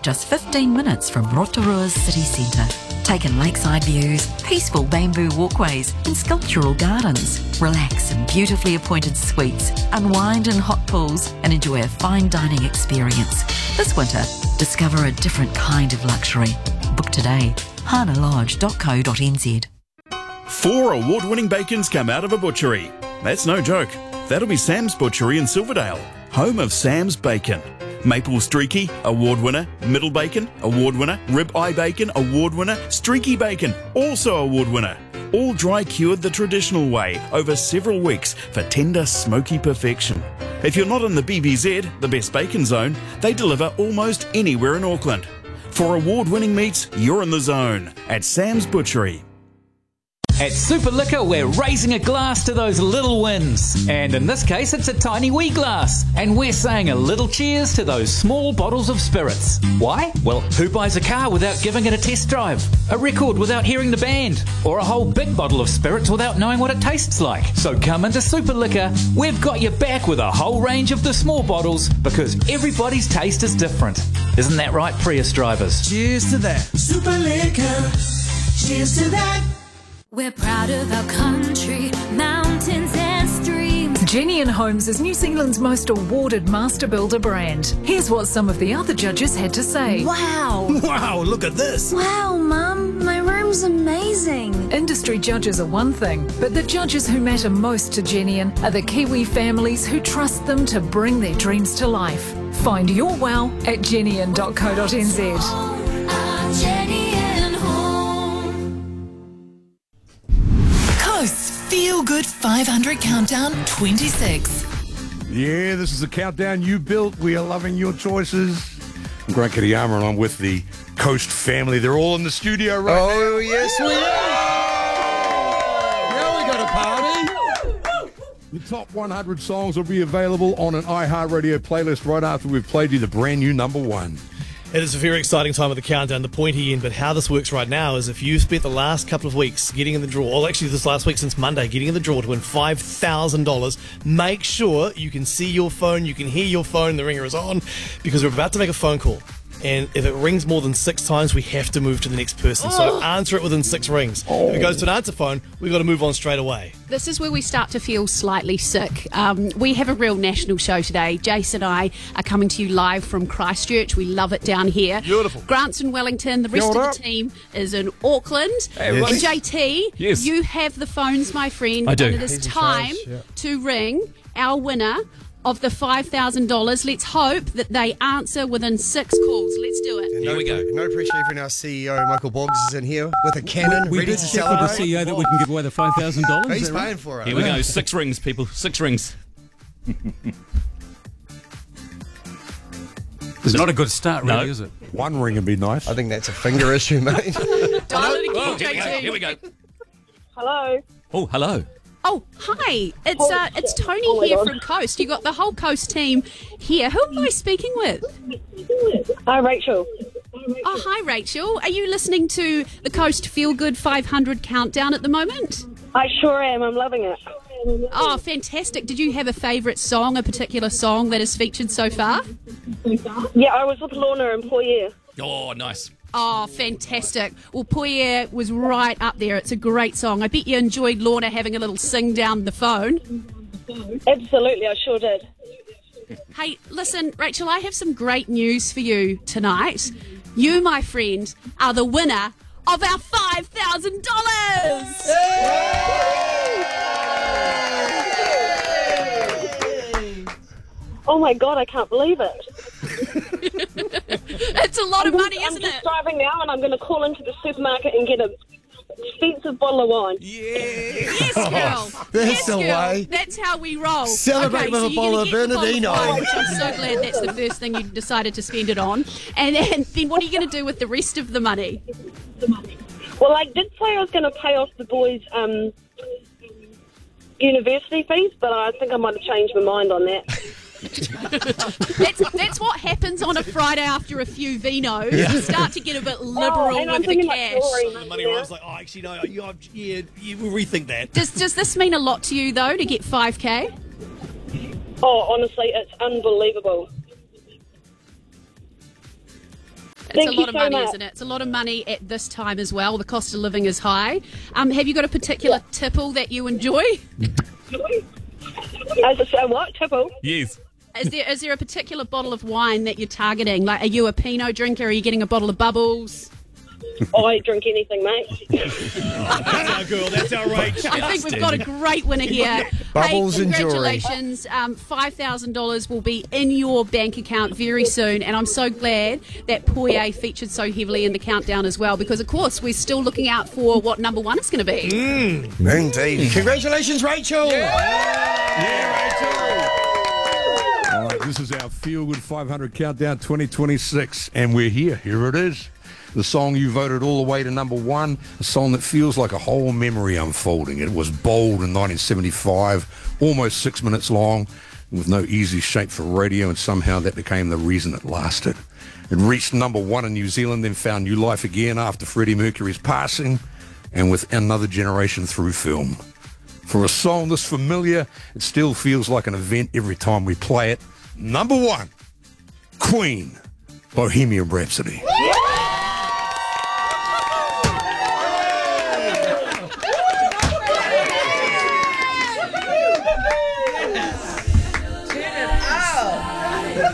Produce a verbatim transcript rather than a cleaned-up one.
just fifteen minutes from Rotorua's city centre. Take in lakeside views, peaceful bamboo walkways and sculptural gardens. Relax in beautifully appointed suites, unwind in hot pools and enjoy a fine dining experience. This winter, discover a different kind of luxury. Book today. hana lodge dot co dot n z. Four award-winning bacons come out of a butchery. That's no joke. That'll be Sam's Butchery in Silverdale, home of Sam's Bacon. Maple Streaky, award winner. Middle Bacon, award winner. Rib Eye Bacon, award winner. Streaky Bacon, also award winner. All dry cured the traditional way over several weeks for tender, smoky perfection. If you're not in the B B Z, the best bacon zone, they deliver almost anywhere in Auckland. For award-winning meats, you're in the zone at Sam's Butchery. At Super Liquor, we're raising a glass to those little wins. And in this case, it's a tiny wee glass. And we're saying a little cheers to those small bottles of spirits. Why? Well, who buys a car without giving it a test drive? A record without hearing the band? Or a whole big bottle of spirits without knowing what it tastes like? So come into Super Liquor. We've got you back with a whole range of the small bottles because everybody's taste is different. Isn't that right, Prius drivers? Cheers to that. Super Liquor. Cheers to that. We're proud of our country, mountains and streams. Genian Homes is New Zealand's most awarded master builder brand. Here's what some of the other judges had to say. Wow. Wow, look at this. Wow, Mum, my room's amazing. Industry judges are one thing, but the judges who matter most to Genian are the Kiwi families who trust them to bring their dreams to life. Find your wow at genian dot co dot n z. Feel Good five hundred Countdown twenty-six. Yeah, this is the countdown you built. We are loving your choices. I'm Grant Kiriyama and I'm with the Coast family. They're all in the studio right oh, now. Oh, yes, we are. Now we got a party. The top one hundred songs will be available on an iHeartRadio playlist right after we've played you the brand new number one. It is a very exciting time of the countdown, the pointy end, but how this works right now is if you spent the last couple of weeks getting in the draw, or actually this last week since Monday, getting in the draw to win five thousand dollars, make sure you can see your phone, you can hear your phone, the ringer is on, because we're about to make a phone call. And if it rings more than six times, we have to move to the next person. So answer it within six rings. Oh. If it goes to an answer phone, we've got to move on straight away. This is where we start to feel slightly sick. Um, we have a real national show today. Jason and I are coming to you live from Christchurch. We love it down here. Beautiful. Grant's in Wellington. The rest of the team is in Auckland. Hey, and J T, yes. you have the phones, my friend. I do. And it is He's in time charge, yeah. to ring our winner of the five thousand dollars. Let's hope that they answer within six calls. Let's do it. And Here no, we go. No pressure, even our C E O, Michael Boggs, is in here with a cannon, We ready did to check with the celebrate. C E O that we can give away the five thousand dollars. He's paying for it. Here we go. Six rings, people. Six rings. It's not a good start, really, No. is it? One ring would be nice. I think that's a finger issue, mate. Dial it Oh, again, here we go. J T. Here we go. Hello. Oh, hello. Oh, hi. It's uh, it's Tony Oh my here God. from Coast. You got the whole Coast team here. Who am I speaking with? Hi, Rachel. Oh, hi, Rachel. Are you listening to the Coast Feel Good five hundred Countdown at the moment? I sure am. I'm loving it. Oh, fantastic. Did you have a favourite song, a particular song that is featured so far? Yeah, I was with Lorna and Poirier. Oh, nice. Oh, fantastic. Well, Poirier was right up there. It's a great song. I bet you enjoyed Lorna having a little sing down the phone. Absolutely, I sure did. Hey, listen, Rachel, I have some great news for you tonight. You, my friend, are the winner of our five thousand dollars! Oh my God, I can't believe it. It's a lot of I'm money, just, isn't I'm just it? driving now and I'm going to call into the supermarket and get a expensive bottle of wine. Yes, girl. That's yes, the girl. way. That's how we roll. Celebrate okay, with so a you're bottle gonna of get the bottle Bernardino. wine, which I'm so glad that's the first thing you decided to spend it on. And then, then what are you going to do with the rest of the money? Well, I did say I was going to pay off the boys' um, university fees, but I think I might have changed my mind on that. that's that's what happens on a Friday after a few vinos. You start to get a bit liberal Oh, and I'm with the thinking like cash. jewelry, The money rolls like, oh, actually, no, you, yeah, you will rethink that. Does does this mean a lot to you though to get five K? Oh, honestly, it's unbelievable. It's Thank a you lot of so money, much. isn't it? It's a lot of money at this time as well. The cost of living is high. Um, have you got a particular tipple that you enjoy? As I say, what? Tipple? Yes. Is there is there a particular bottle of wine that you're targeting? Like, are you a Pinot drinker? Are you getting a bottle of bubbles? I drink anything, mate. That's our girl. That's our Rach. I think we've got a great winner here. Bubbles hey, and jewelry. congratulations. Um, five thousand dollars will be in your bank account very soon, and I'm so glad that Poirier featured so heavily in the countdown as well, because, of course, we're still looking out for what number one is going to be. Mm. Indeed. Congratulations, Rachel. Yeah, Rachel. All right, this is our Feel Good five hundred Countdown twenty twenty-six, and we're here. Here it is. The song you voted all the way to number one, a song that feels like a whole memory unfolding. It was bold in nineteen seventy-five, almost six minutes long, with no easy shape for radio, and somehow that became the reason it lasted. It reached number one in New Zealand, then found new life again after Freddie Mercury's passing, and with another generation through film. For a song this familiar, it still feels like an event every time we play it. Number one, Queen, Bohemian Rhapsody.